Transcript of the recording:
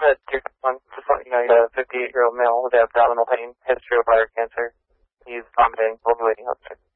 just let you know, he's a 58-year-old male with abdominal pain, history of bladder cancer. He's vomiting, overweight,